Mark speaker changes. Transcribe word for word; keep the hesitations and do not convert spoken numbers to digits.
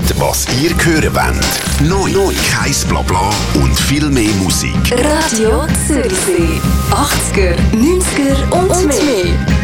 Speaker 1: was ihr hören wollt. Neu, neu, kein Blabla und viel mehr Musik.
Speaker 2: Radio Zürichsee. achtziger, neunziger und mehr.